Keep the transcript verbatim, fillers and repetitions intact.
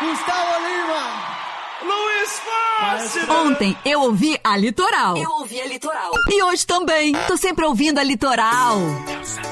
Gustavo Lima. Luiz Fácil. Ontem eu ouvi a Litoral. Eu ouvi a Litoral. E hoje também. Tô sempre ouvindo a Litoral.